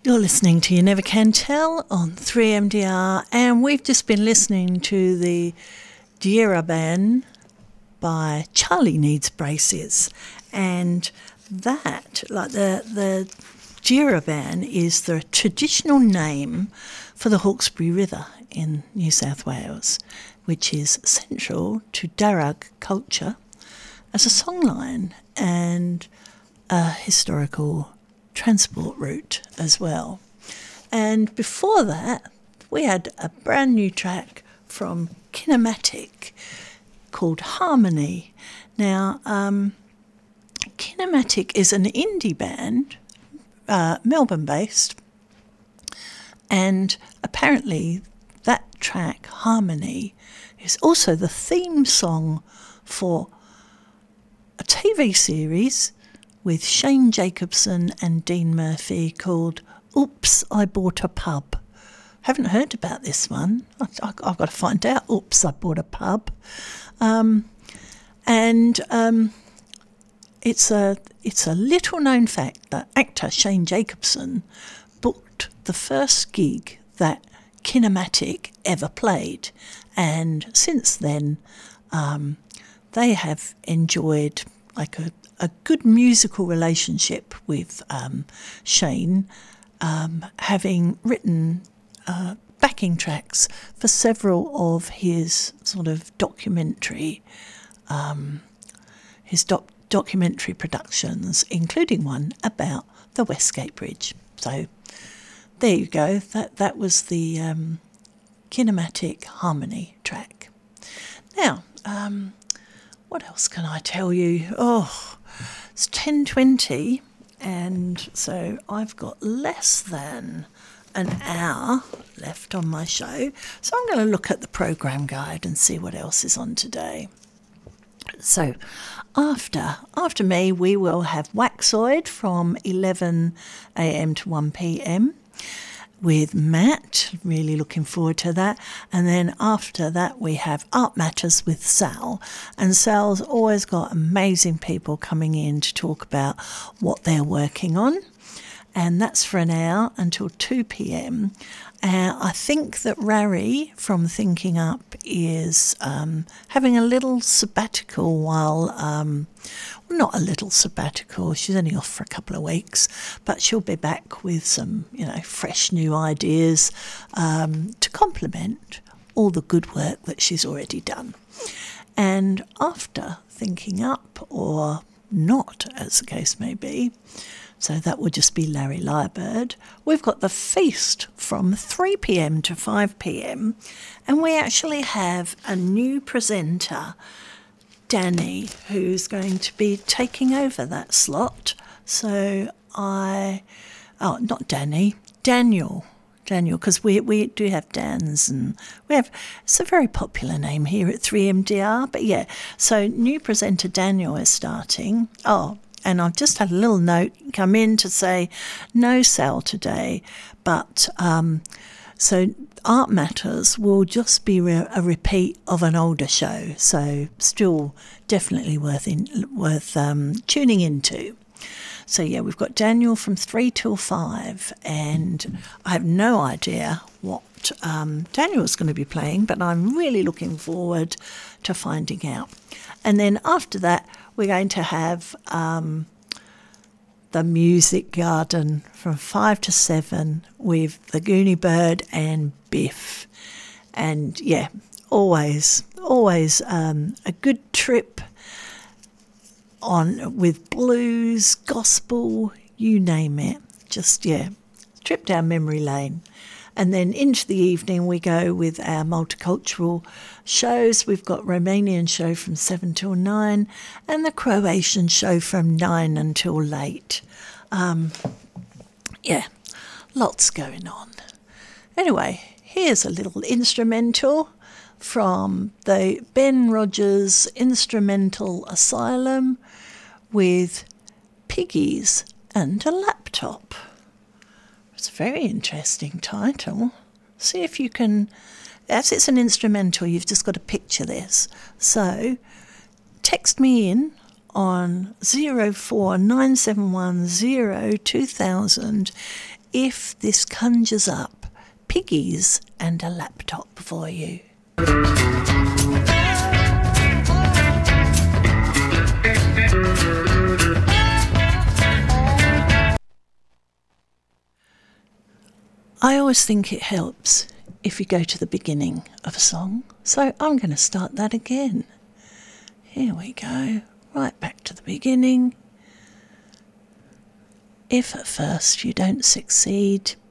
You're listening to You Never Can Tell on 3MDR, and we've just been listening to the Djirabaan by Charlie Needs Braces. And that, like the Djirabaan, is the traditional name for the Hawkesbury River in New South Wales, which is central to Darug culture as a songline and a historical transport route as well. And before that, we had a brand new track from Kinematic called Harmony. Now, Kinematic is an indie band, Melbourne-based, and apparently that track, Harmony, is also the theme song for a TV series with Shane Jacobson and Dean Murphy called Oops, I Bought a Pub. Haven't heard about this one. I've got to find out. Oops, I Bought a Pub. It's a little known fact that actor Shane Jacobson booked the first gig that Kinematic ever played, and since then they have enjoyed like a good musical relationship with Shane, having written backing tracks for several of his sort of documentary documentary productions, including one about the Westgate Bridge. So there you go. That was the Kinematic Harmony track. Now, what else can I tell you? Oh, it's 10:20, and so I've got less than an hour left on my show. So I'm going to look at the program guide and see what else is on today. So after me, we will have Waxoid from 11 a.m. to 1 p.m. with Matt. Really looking forward to that. And then after that, we have Art Matters with Sal. And Sal's always got amazing people coming in to talk about what they're working on. And that's for an hour until 2 p.m. I think that Rari from Thinking Up is having a little sabbatical while, not a little sabbatical, she's only off for a couple of weeks, but she'll be back with some, fresh new ideas to complement all the good work that she's already done. And after Thinking Up, or not, as the case may be, so that would just be Larry Lyrebird, we've got The Feast from 3 p.m. to 5 p.m. And we actually have a new presenter, Danny, who's going to be taking over that slot. So not Danny, Daniel, because we do have Dans, and it's a very popular name here at 3MDR. But yeah, so new presenter Daniel is starting. And I've just had a little note come in to say no Sal today, but so Art Matters will just be a repeat of an older show, so still definitely worth tuning into. So yeah, we've got Daniel from 3 till 5, and I have no idea what Daniel's going to be playing, but I'm really looking forward to finding out. And then after that, we're going to have the Music Garden from 5 to 7 with the Goonie Bird and Biff. And yeah, always a good trip on with blues, gospel, you name it. Just, trip down memory lane. And then into the evening we go with our multicultural shows. We've got Romanian show from 7 till 9 and the Croatian show from 9 until late. Lots going on. Anyway, here's a little instrumental from the Ben Rogers Instrumental Asylum with Piggies and a Laptop. It's a very interesting title. See if you can, as it's an instrumental, you've just got to picture this. So text me in on 04971 02000 if this conjures up piggies and a laptop for you. I always think it helps if you go to the beginning of a song, so I'm going to start that again. Here we go, right back to the beginning. If at first you don't succeed,